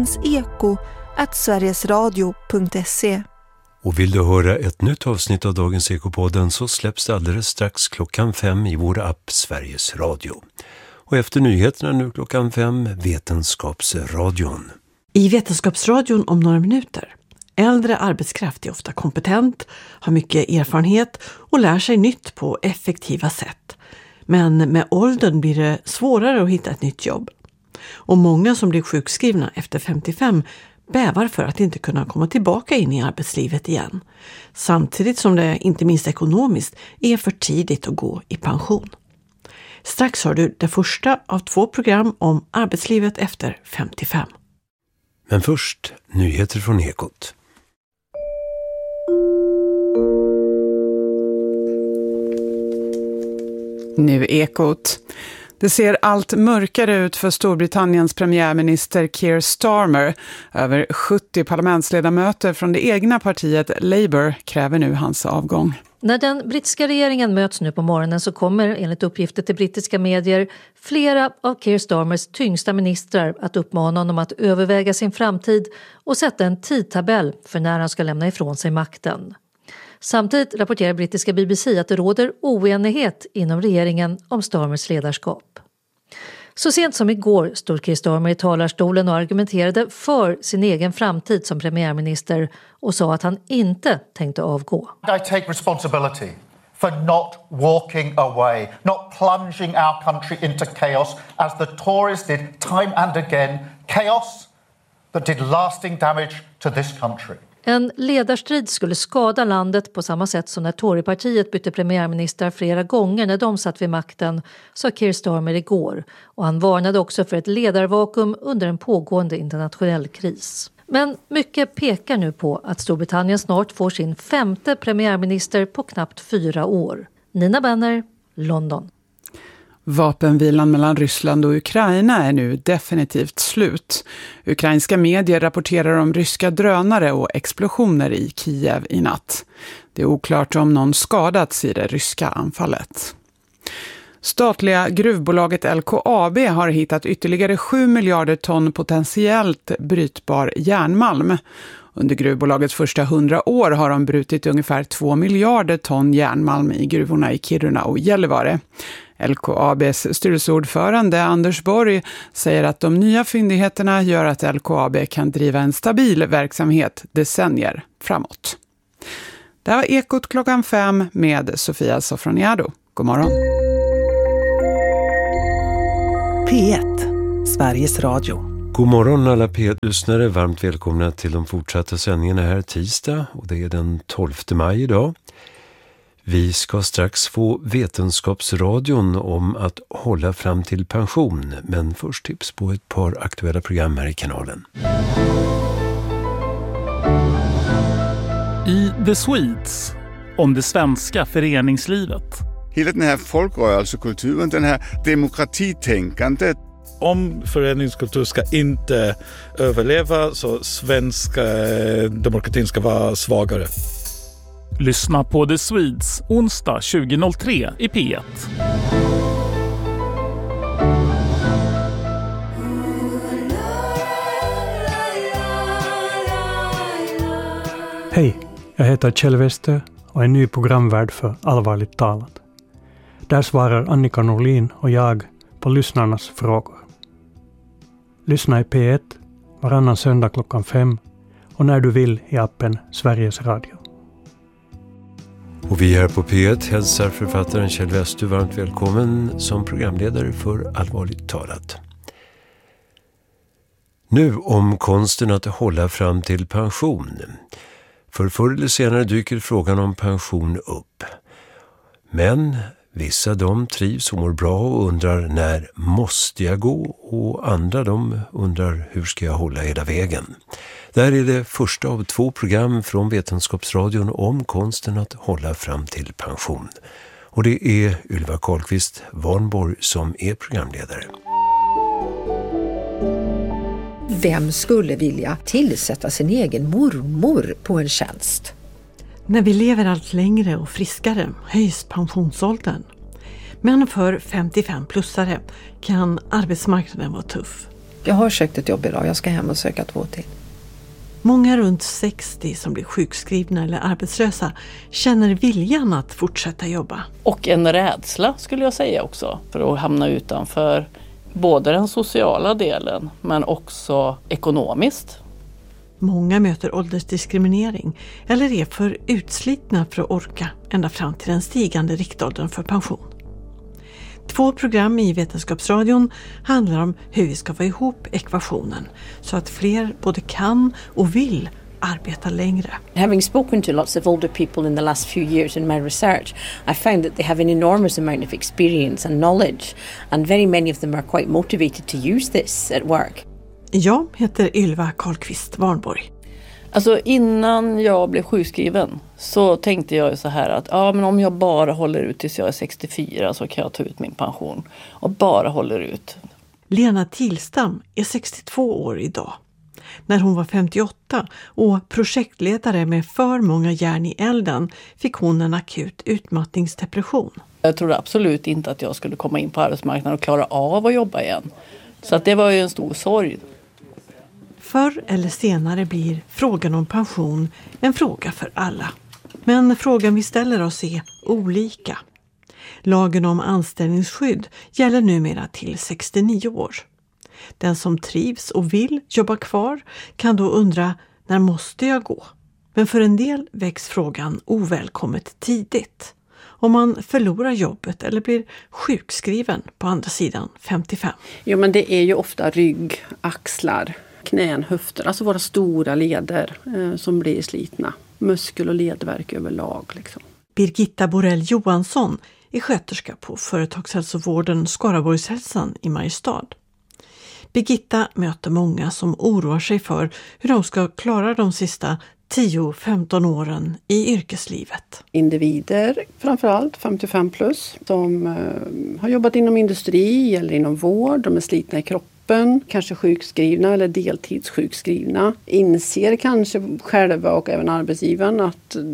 dagenseko@sverigesradio.se. Och vill du höra ett nytt avsnitt av Dagens Ekopodden så släpps det alldeles strax 5:00 i vår app Sveriges Radio. Och efter nyheterna nu 5:00, Vetenskapsradion. I Vetenskapsradion om några minuter. Äldre arbetskraft är ofta kompetent, har mycket erfarenhet och lär sig nytt på effektiva sätt. Men med åldern blir det svårare att hitta ett nytt jobb. Och många som blir sjukskrivna efter 55 bävar för att inte kunna komma tillbaka in i arbetslivet igen. Samtidigt som det, inte minst ekonomiskt, är för tidigt att gå i pension. Strax har du det första av 2 program om arbetslivet efter 55. Men först, nyheter från Ekot. Nu Ekot. Det ser allt mörkare ut för Storbritanniens premiärminister Keir Starmer. Över 70 parlamentsledamöter från det egna partiet Labour kräver nu hans avgång. När den brittiska regeringen möts nu på morgonen så kommer, enligt uppgifter till brittiska medier, flera av Keir Starmers tyngsta ministrar att uppmana honom att överväga sin framtid och sätta en tidtabell för när han ska lämna ifrån sig makten. Samtidigt rapporterar brittiska BBC att det råder oenighet inom regeringen om Starmers ledarskap. Så sent som igår stod Keir Starmer i talarstolen och argumenterade för sin egen framtid som premiärminister och sa att han inte tänkte avgå. I take responsibility for not walking away, not plunging our country into chaos as the Tories did time and again, chaos that did lasting damage to this country. En ledarstrid skulle skada landet på samma sätt som när Torypartiet bytte premiärminister flera gånger när de satt vid makten, sa Keir Starmer igår. Och han varnade också för ett ledarvakuum under en pågående internationell kris. Men mycket pekar nu på att Storbritannien snart får sin 5:e premiärminister på knappt 4 år. Nina Benner, London. Vapenvilan mellan Ryssland och Ukraina är nu definitivt slut. Ukrainska medier rapporterar om ryska drönare och explosioner i Kiev i natt. Det är oklart om någon skadats i det ryska anfallet. Statliga gruvbolaget LKAB har hittat ytterligare 7 miljarder ton potentiellt brytbar järnmalm. Under gruvbolagets första 100 år har de brutit ungefär 2 miljarder ton järnmalm i gruvorna i Kiruna och Gällivare. LKABs styrelseordförande Anders Borg säger att de nya fyndigheterna gör att LKAB kan driva en stabil verksamhet decennier framåt. Det här var Ekot klockan 5 med Sofia Sofroniado. God morgon. P1, Sveriges Radio. God morgon alla P1-lyssnare, varmt välkomna till de fortsatta sändningarna här tisdag och det är den 12 maj idag. Vi ska strax få Vetenskapsradion om att hålla fram till pension, men först tips på ett par aktuella program här i kanalen. I The Swedes, om det svenska föreningslivet. Hela den här folkrörelsekulturen, den här demokratitänkandet. Om föreningskultur ska inte överleva så svenska demokratin ska vara svagare. Lyssna på The Swedes onsdag 20.03 i P1. Hej, jag heter Kjell Wester och är ny programvärd för Allvarligt talat. Där svarar Annika Norlin och jag på lyssnarnas frågor. Lyssna i P1 varannan söndag klockan 5 och när du vill i appen Sveriges Radio. Och vi här på P1 hälsar författaren Kjell Wester varmt välkommen som programledare för Allvarligt talat. Nu om konsten att hålla fram till pension. För förr eller senare dyker frågan om pension upp. Men vissa de trivs och mår bra och undrar när måste jag gå, och andra de undrar hur ska jag hålla hela vägen. Där är det första av 2 program från Vetenskapsradion om konsten att hålla fram till pension. Och det är Ylva Karlqvist Warnborg som är programledare. Vem skulle vilja tillsätta sin egen mormor på en tjänst? När vi lever allt längre och friskare höjs pensionsåldern. Men för 55-plussare kan arbetsmarknaden vara tuff. Jag har sökt ett jobb idag, jag ska hem och söka 2 till. Många runt 60 som blir sjukskrivna eller arbetslösa känner viljan att fortsätta jobba. Och en rädsla skulle jag säga också för att hamna utanför både den sociala delen men också ekonomiskt. Många möter åldersdiskriminering eller är för utslitna för att orka ända fram till den stigande riktåldern för pension. 2 program i Vetenskapsradion handlar om hur vi ska få ihop ekvationen så att fler både kan och vill arbeta längre. Having spoken to lots of older people in the last few years in my research, I found that they have an enormous amount of experience and knowledge, and very many of them are quite motivated to use this at work. Jag heter Ylva Karlqvist Warnborg. Alltså innan jag blev sjukskriven så tänkte jag så här att men om jag bara håller ut tills jag är 64 så kan jag ta ut min pension. Och bara håller ut. Lena Tilstam är 62 år idag. När hon var 58 och projektledare med för många järn i elden fick hon en akut utmattningsdepression. Jag trodde absolut inte att jag skulle komma in på arbetsmarknaden och klara av att jobba igen. Så att det var ju en stor sorg. Förr eller senare blir frågan om pension en fråga för alla. Men frågan vi ställer oss är olika. Lagen om anställningsskydd gäller numera till 69 år. Den som trivs och vill jobba kvar kan då undra när måste jag gå? Men för en del väcks frågan ovälkommet tidigt. Om man förlorar jobbet eller blir sjukskriven på andra sidan 55. Jo, men det är ju ofta rygg, axlar, knän, höfter, alltså våra stora leder som blir slitna. Muskel- och ledvärk överlag. Liksom. Birgitta Borell Johansson är sköterska på företagshälsovården Skaraborgshälsan i Mariestad. Birgitta möter många som oroar sig för hur de ska klara de sista 10-15 åren i yrkeslivet. Individer, framförallt 55 plus, som har jobbat inom industri eller inom vård, de är slitna i kroppen, kanske sjukskrivna eller deltidssjukskrivna, inser kanske själva och även arbetsgivaren att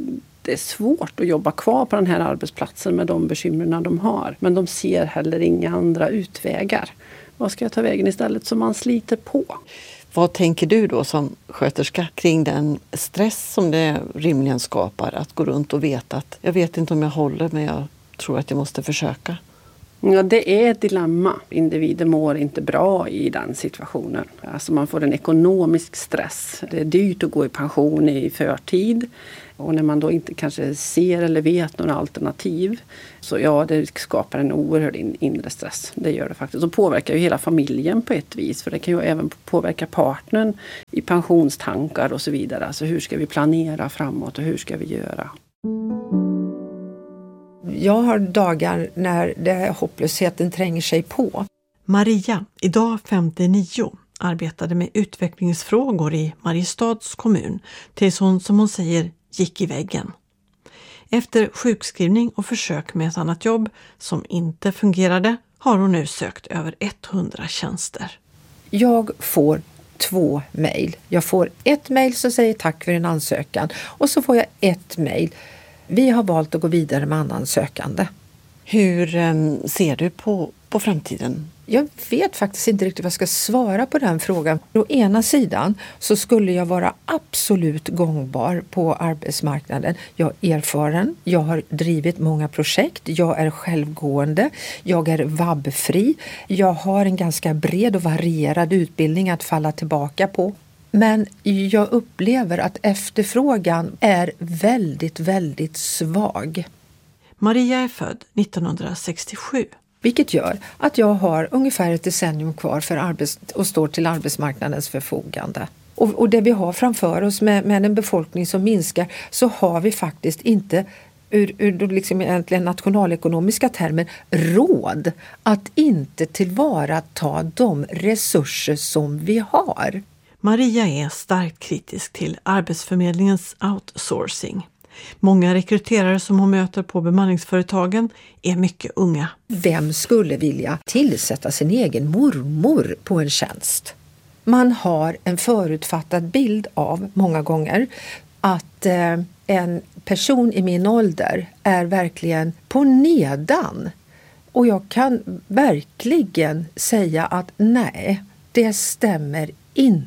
det är svårt att jobba kvar på den här arbetsplatsen med de bekymren de har. Men de ser heller inga andra utvägar. Vad ska jag ta vägen istället? Så man sliter på. Vad tänker du då som sköterska kring den stress som det rimligen skapar att gå runt och veta att jag vet inte om jag håller men jag tror att jag måste försöka? Ja, det är ett dilemma. Individer mår inte bra i den situationen. Alltså man får en ekonomisk stress. Det är dyrt att gå i pension i förtid. Och när man då inte kanske ser eller vet några alternativ. Så ja, det skapar en oerhörd inre stress. Det gör det faktiskt. Och påverkar ju hela familjen på ett vis. För det kan ju även påverka partnern i pensionstankar och så vidare. Alltså hur ska vi planera framåt och hur ska vi göra? Jag har dagar när hopplösheten tränger sig på. Maria, idag 59, arbetade med utvecklingsfrågor i Mariestads kommun tills hon, som hon säger, gick i väggen. Efter sjukskrivning och försök med ett annat jobb som inte fungerade har hon nu sökt över 100 tjänster. Jag får 2 mejl. Jag får ett mejl som säger tack för din ansökan och så får jag ett mejl. Vi har valt att gå vidare med annan sökande. Hur ser du på framtiden? Jag vet faktiskt inte riktigt vad jag ska svara på den frågan. Å ena sidan så skulle jag vara absolut gångbar på arbetsmarknaden. Jag är erfaren, jag har drivit många projekt, jag är självgående, jag är vabbfri. Jag har en ganska bred och varierad utbildning att falla tillbaka på. Men jag upplever att efterfrågan är väldigt, väldigt svag. Maria är född 1967. Vilket gör att jag har ungefär ett decennium kvar och står till arbetsmarknadens förfogande. Och det vi har framför oss med en befolkning som minskar så har vi faktiskt inte ur liksom egentligen nationalekonomiska termer råd att inte tillvarata de resurser som vi har. Maria är starkt kritisk till Arbetsförmedlingens outsourcing. Många rekryterare som hon möter på bemanningsföretagen är mycket unga. Vem skulle vilja tillsätta sin egen mormor på en tjänst? Man har en förutfattad bild av många gånger att en person i min ålder är verkligen på nedan. Och jag kan verkligen säga att nej, det stämmer inte.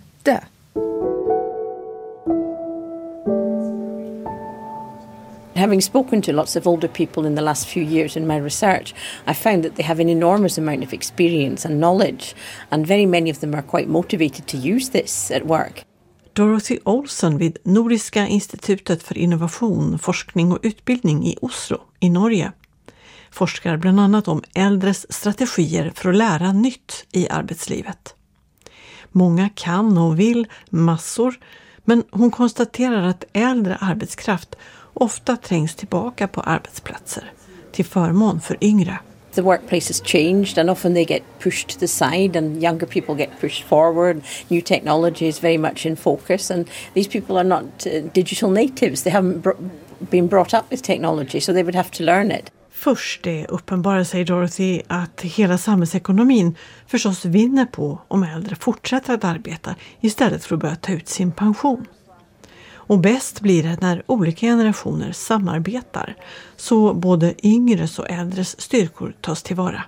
Having spoken to lots of older people in the last few years in my research, I found that they have an enormous amount of experience and knowledge, and very many of them are quite motivated to use this at work. Dorothy Olsen vid Nordiska institutet för innovation, forskning och utbildning i Oslo i Norge forskar bland annat om äldres strategier för att lära nytt i arbetslivet. Många kan och vill massor, men hon konstaterar att äldre arbetskraft ofta trängs tillbaka på arbetsplatser till förmån för yngre. The workplace has changed and often they get pushed to the side and younger people get pushed forward. New technology is very much in focus and these people are not digital natives. They haven't been brought up with technology so they would have to learn it. Först är uppenbara, säger Dorothy, att hela samhällsekonomin förstås vinner på om äldre fortsätter att arbeta istället för att börja ta ut sin pension. Och bäst blir det när olika generationer samarbetar så både yngres och äldres styrkor tas tillvara.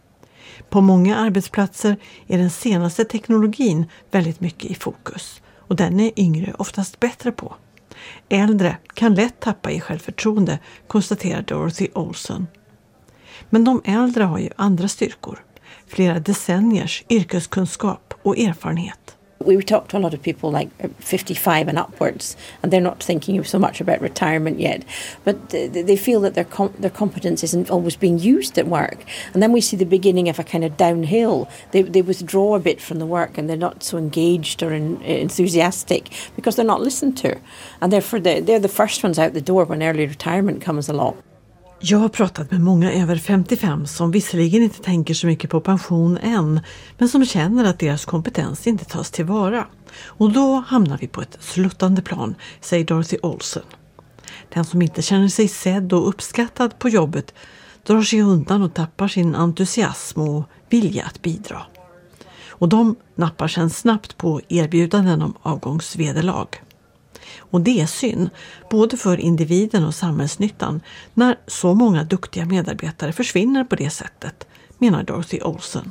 På många arbetsplatser är den senaste teknologin väldigt mycket i fokus och den är yngre oftast bättre på. Äldre kan lätt tappa i självförtroende, konstaterar Dorothy Olsen. Men de äldre har ju andra styrkor, flera decenniers yrkeskunskap och erfarenhet. We talk to a lot of people like 55 and upwards and they're not thinking so much about retirement yet, but they feel that their competence isn't always being used at work, and then we see the beginning of a kind of downhill. They withdraw a bit from the work and they're not so engaged or enthusiastic because they're not listened to, and therefore they're the first ones out the door when early retirement comes along. Jag har pratat med många över 55 som visserligen inte tänker så mycket på pension än, men som känner att deras kompetens inte tas tillvara. Och då hamnar vi på ett sluttande plan, säger Dorothy Olsen. Den som inte känner sig sedd och uppskattad på jobbet drar sig undan och tappar sin entusiasm och vilja att bidra. Och de nappar sedan snabbt på erbjudanden om avgångsvederlag. Och det är synd, både för individen och samhällsnyttan, när så många duktiga medarbetare försvinner på det sättet, menar Dorothy Olsen.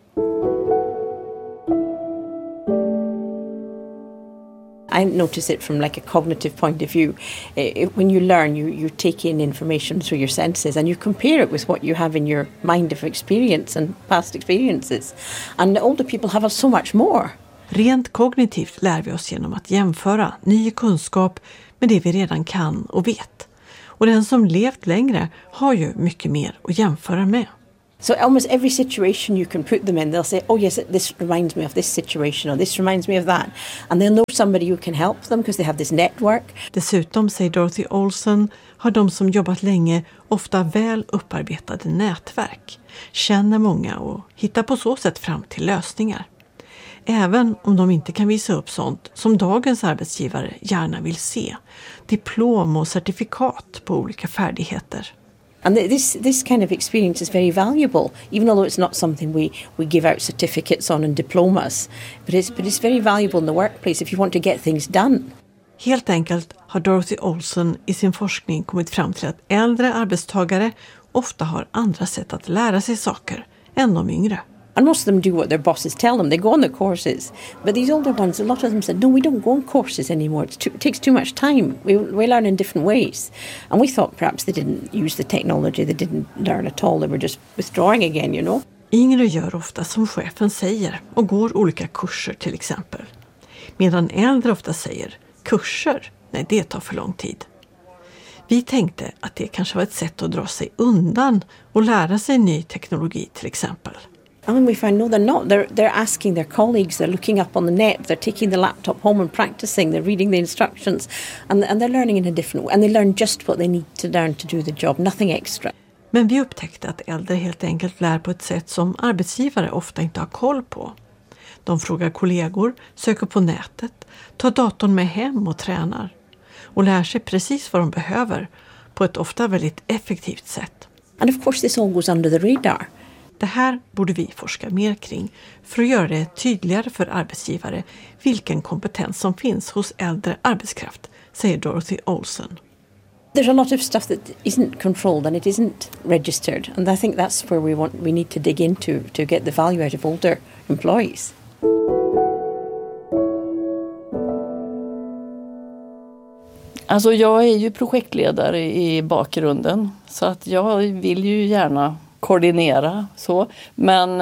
I notice it from like a cognitive point of view. When you learn, you take in information through your senses and you compare it with what you have in your mind of experience and past experiences. And the older people have so much more. Rent kognitivt lär vi oss genom att jämföra ny kunskap med det vi redan kan och vet. Och den som levt längre har ju mycket mer att jämföra med. So almost every situation you can put them in, they'll say, oh yes, this reminds me of this situation or this reminds me of that. And they'll know somebody who can help them because they have this network. Dessutom, säger Dorothy Olsen, har de som jobbat länge ofta väl upparbetade nätverk, känner många och hittar på så sätt fram till lösningar. Även om de inte kan visa upp sånt som dagens arbetsgivare gärna vill se. Diplom och certifikat på olika färdigheter. And this kind of experience is very valuable, even though it's not something we give out certificates on and diplomas. But it's very valuable in the workplace if you want to get things done. Helt enkelt har Dorothy Olsen i sin forskning kommit fram till att äldre arbetstagare ofta har andra sätt att lära sig saker än de yngre. And most of them do what their bosses tell them. They go on the courses. But these older ones, a lot of them said, no, we don't go on courses anymore. It takes too much time. We learn in different ways. And we thought perhaps they didn't use the technology. They didn't learn at all. They were just withdrawing again, you know. Yngre gör ofta som chefen säger och går olika kurser till exempel. Medan äldre ofta säger, kurser? Nej, det tar för lång tid. Vi tänkte att det kanske var ett sätt att dra sig undan och lära sig ny teknologi till exempel. I mean, we find no, they're not. They're asking their colleagues. They're looking up on the net. They're taking the laptop home and practicing. They're reading the instructions, and they're learning in a different way. And they learn just what they need to learn to do the job. Nothing extra. Men vi upptäckte att äldre helt enkelt lär på ett sätt som arbetsgivare ofta inte har koll på. De frågar kollegor, söker på nätet, tar datorn med hem och tränar. Och lär sig precis vad de behöver på ett ofta väldigt effektivt sätt. And of course this all goes under the radar. Det här borde vi forska mer kring för att göra det tydligare för arbetsgivare vilken kompetens som finns hos äldre arbetskraft, säger Dorothy Olsen. There's a lot of stuff that isn't controlled and it isn't registered, and I think that's where we need to dig into to get the value out of older employees. Alltså jag är ju projektledare i bakgrunden så att jag vill ju gärna koordinera så. Men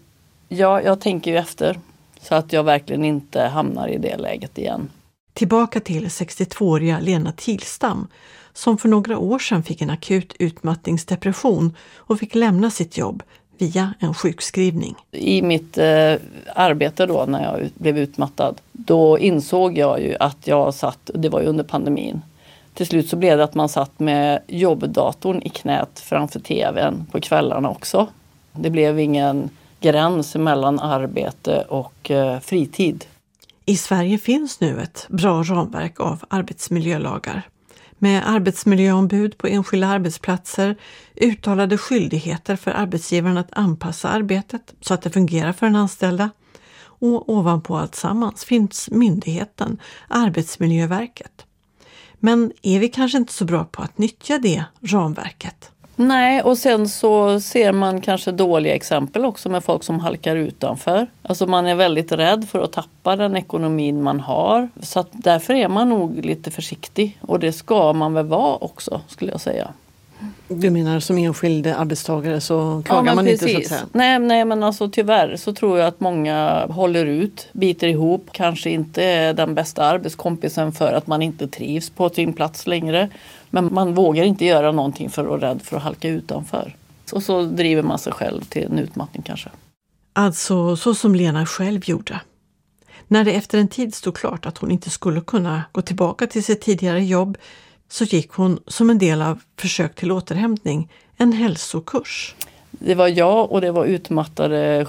jag tänker ju efter så att jag verkligen inte hamnar i det läget igen. Tillbaka till 62-åriga Lena Tilstam som för några år sedan fick en akut utmattningsdepression och fick lämna sitt jobb via en sjukskrivning. I mitt arbete då när jag blev utmattad, då insåg jag ju att jag satt, det var ju under pandemin. Till slut så blev det att man satt med jobbdatorn i knät framför tvn på kvällarna också. Det blev ingen gräns mellan arbete och fritid. I Sverige finns nu ett bra ramverk av arbetsmiljölagar. Med arbetsmiljöombud på enskilda arbetsplatser, uttalade skyldigheter för arbetsgivaren att anpassa arbetet så att det fungerar för den anställda. Och ovanpå allt sammans finns myndigheten, Arbetsmiljöverket. Men är vi kanske inte så bra på att nyttja det ramverket? Nej, och sen så ser man kanske dåliga exempel också med folk som halkar utanför. Alltså man är väldigt rädd för att tappa den ekonomin man har. Så att därför är man nog lite försiktig. Och det ska man väl vara också, skulle jag säga. Du menar som enskild arbetstagare så klagar man precis. inte så att säga? Nej, men alltså tyvärr så tror jag att många håller ut, biter ihop. Kanske inte är den bästa arbetskompisen för att man inte trivs på sin plats längre. Men man vågar inte göra någonting för att vara rädd för att halka utanför. Och så driver man sig själv till en utmattning kanske. Alltså så som Lena själv gjorde. När det efter en tid stod klart att hon inte skulle kunna gå tillbaka till sitt tidigare jobb så gick hon som en del av försök till återhämtning en hälsokurs. Det var jag och det var utmattade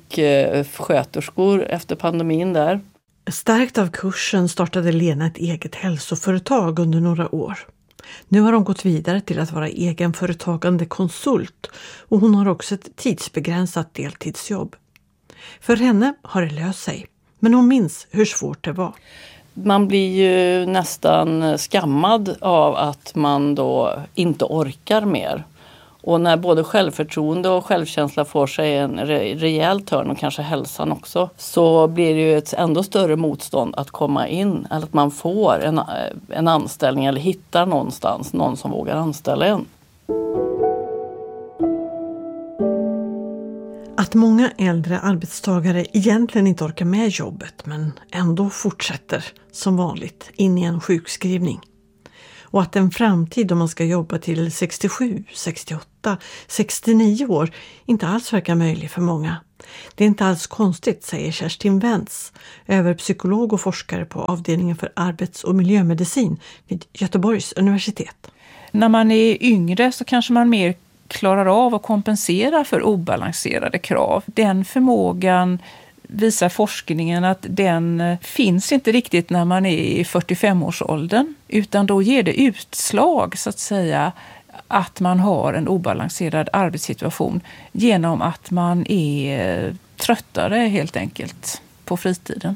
sjuksköterskor efter pandemin där. Stärkt av kursen startade Lena ett eget hälsoföretag under några år. Nu har hon gått vidare till att vara egenföretagande konsult och hon har också ett tidsbegränsat deltidsjobb. För henne har det löst sig, men hon minns hur svårt det var. Man blir ju nästan skammad av att man då inte orkar mer. Och när både självförtroende och självkänsla får sig en rejäl törn och kanske hälsan också, så blir det ju ett ändå större motstånd att komma in. Eller att man får en anställning eller hittar någonstans någon som vågar anställa en. Att många äldre arbetstagare egentligen inte orkar med jobbet men ändå fortsätter som vanligt in i en sjukskrivning. Och att en framtid då man ska jobba till 67, 68, 69 år inte alls verkar möjlig för många. Det är inte alls konstigt, säger Kerstin Wentz, överpsykolog och forskare på avdelningen för arbets- och miljömedicin vid Göteborgs universitet. När man är yngre så kanske man mer klarar av att kompensera för obalanserade krav. Den förmågan visar forskningen att den finns inte riktigt när man är i 45-årsåldern, utan då ger det utslag så att säga att man har en obalanserad arbetssituation genom att man är tröttare helt enkelt på fritiden.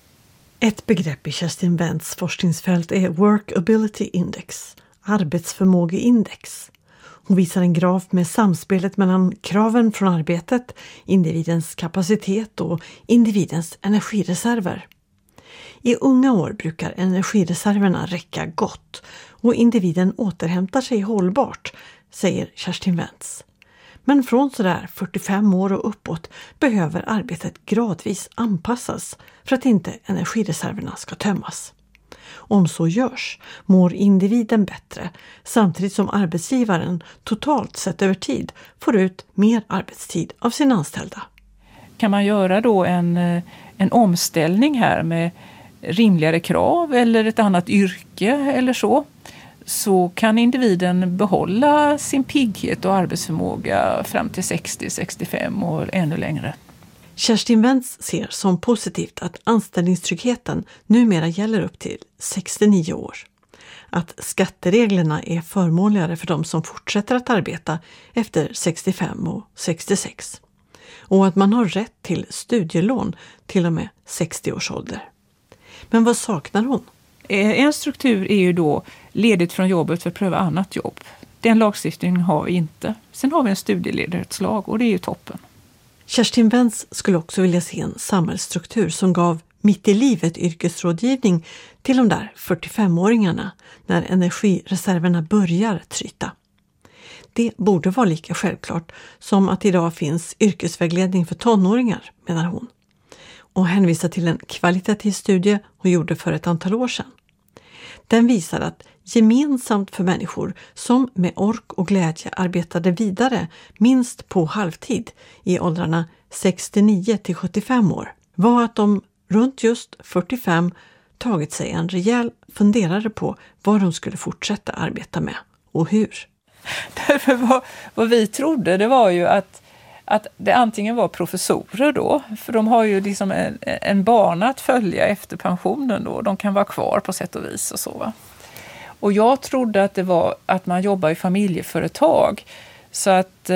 Ett begrepp i Kerstin Wentz forskningsfält är Workability Index, arbetsförmågeindex. Hon visar en graf med samspelet mellan kraven från arbetet, individens kapacitet och individens energireserver. I unga år brukar energireserverna räcka gott och individen återhämtar sig hållbart, säger Kerstin Wentz. Men från sådär 45 år och uppåt behöver arbetet gradvis anpassas för att inte energireserverna ska tömmas. Om så görs mår individen bättre samtidigt som arbetsgivaren totalt sett över tid får ut mer arbetstid av sina anställda. Kan man göra då en omställning här med rimligare krav eller ett annat yrke eller så kan individen behålla sin pigghet och arbetsförmåga fram till 60-65 och ännu längre. Kerstin Wentz ser som positivt att anställningstryggheten numera gäller upp till 69 år. Att skattereglerna är förmånligare för de som fortsätter att arbeta efter 65 och 66. Och att man har rätt till studielån till och med 60 års ålder. Men vad saknar hon? En struktur är ju då ledigt från jobbet för att pröva annat jobb. Den lagstiftningen har vi inte. Sen har vi en studieledighetslag och det är ju toppen. Kerstin Wentz skulle också vilja se en samhällsstruktur som gav mitt i livet yrkesrådgivning till de där 45-åringarna när energireserverna börjar tryta. Det borde vara lika självklart som att idag finns yrkesvägledning för tonåringar, menar hon. Och hänvisar till en kvalitativ studie hon gjorde för ett antal år sedan. Den visar att gemensamt för människor som med ork och glädje arbetade vidare minst på halvtid i åldrarna 69 till 75 år var att de runt just 45 tagit sig en rejäl funderare på vad de skulle fortsätta arbeta med och hur. Därför vad vi trodde det var ju att det antingen var professorer då, för de har ju liksom en bana att följa efter pensionen då. De kan vara kvar på sätt och vis och så va. Och jag trodde att det var att man jobbar i familjeföretag så att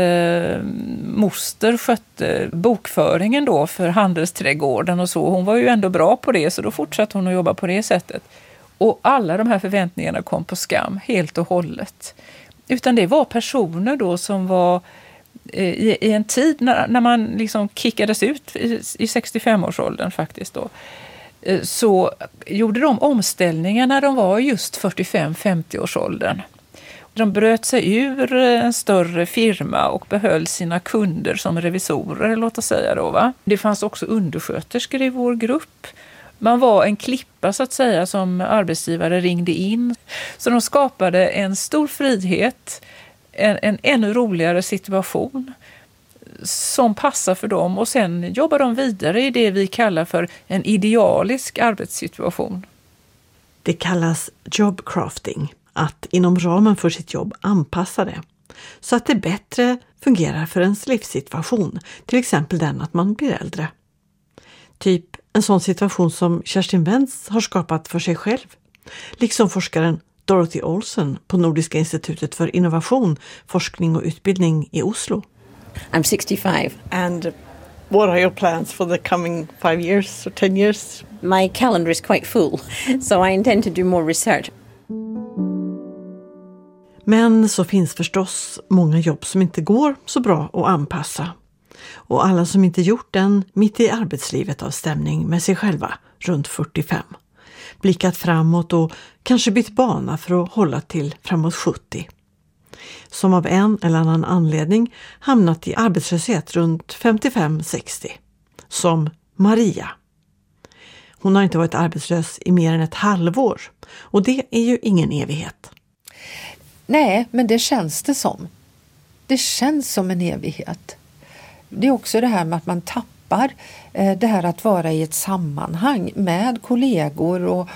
moster skötte bokföringen då för handelsträdgården och så. Hon var ju ändå bra på det så då fortsatte hon att jobba på det sättet. Och alla de här förväntningarna kom på skam helt och hållet. Utan det var personer då som var i en tid när man liksom kickades ut i 65-årsåldern faktiskt då, så gjorde de omställningar när de var just 45-50-årsåldern. De bröt sig ur en större firma och behöll sina kunder som revisorer, låt oss säga då va. Det fanns också undersköterskor i vår grupp. Man var en klippa så att säga som arbetsgivare ringde in. Så de skapade en stor frihet, en ännu roligare situation som passar för dem och sen jobbar de vidare i det vi kallar för en idealisk arbetssituation. Det kallas jobcrafting, att inom ramen för sitt jobb anpassa det så att det bättre fungerar för ens livssituation, till exempel den att man blir äldre. Typ en sån situation som Kerstin Wentz har skapat för sig själv, liksom forskaren Dorothy Olsen på Nordiska institutet för innovation, forskning och utbildning i Oslo. I'm 65 and What are your plans for the coming 5 years or 10 years? My calendar is quite full, so I intend to do more research. Men så finns förstås många jobb som inte går så bra att anpassa. Och alla som inte gjort den mitt i arbetslivet av stämning med sig själva runt 45. Blickat framåt och kanske bytt bana för att hålla till framåt 70. Som av en eller annan anledning hamnat i arbetslöshet runt 55-60. Som Maria. Hon har inte varit arbetslös i mer än ett halvår. Och det är ju ingen evighet. Nej, men det känns det som. Det känns som en evighet. Det är också det här med att man tappar det här att vara i ett sammanhang med kollegor